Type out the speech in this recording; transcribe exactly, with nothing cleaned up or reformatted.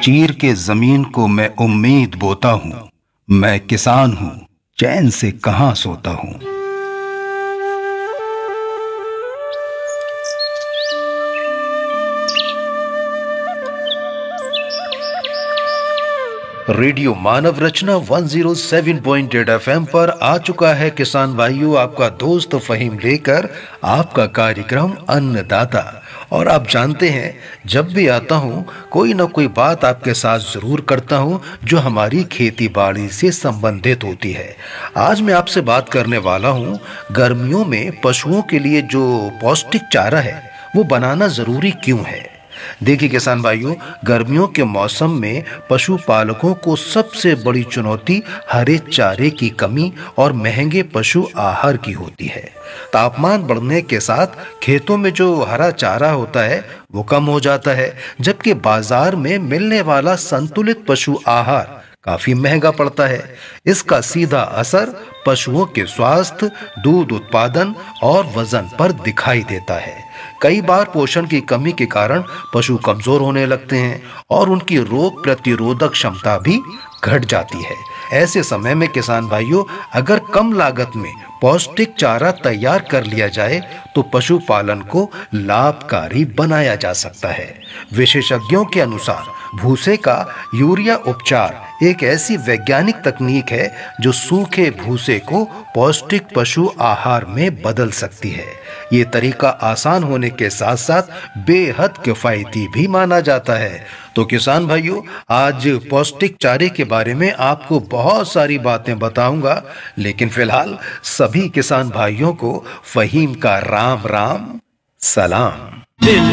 चीर के जमीन को मैं उम्मीद बोता हूँ। मैं किसान हूँ, चैन से कहाँ सोता हूँ। रेडियो मानव रचना एक सौ सात पॉइंट आठ एफएम पर आ चुका है किसान भाइयों, आपका दोस्त फहीम लेकर आपका कार्यक्रम अन्नदाता। और आप जानते हैं, जब भी आता हूँ कोई ना कोई बात आपके साथ जरूर करता हूँ जो हमारी खेती बाड़ी से संबंधित होती है। आज मैं आपसे बात करने वाला हूँ गर्मियों में पशुओं के लिए जो पौष्टिक चारा है वो बनाना जरूरी क्यों है। देखिए किसान भाइयों, गर्मियों के मौसम में पशुपालकों को सबसे बड़ी चुनौती हरे चारे की कमी और महंगे पशु आहार की होती है। तापमान बढ़ने के साथ खेतों में जो हरा चारा होता है वो कम हो जाता है, जबकि बाजार में मिलने वाला संतुलित पशु आहार काफी महंगा पड़ता है। इसका सीधा असर पशुओं के स्वास्थ्य, दूध उत्पादन और वजन पर दिखाई देता है। कई बार पोषण की कमी के कारण पशु कमजोर होने लगते हैं और उनकी रोग प्रतिरोधक क्षमता भी घट जाती है। ऐसे समय में किसान भाइयों, अगर कम लागत में पौष्टिक चारा तैयार कर लिया जाए तो पशुपालन को लाभकारी बनाया जा सकता है। विशेषज्ञों के अनुसार भूसे का यूरिया उपचार एक ऐसी वैज्ञानिक तकनीक है जो सूखे भूसे को पौष्टिक पशु आहार में बदल सकती है। ये तरीका आसान होने के साथ साथ बेहद किफायती भी माना जाता है। तो किसान भाइयों, आज पौष्टिक चारे के बारे में आपको बहुत सारी बातें बताऊंगा, लेकिन फिलहाल सभी किसान भाइयों को फहीम का राम राम सलाम।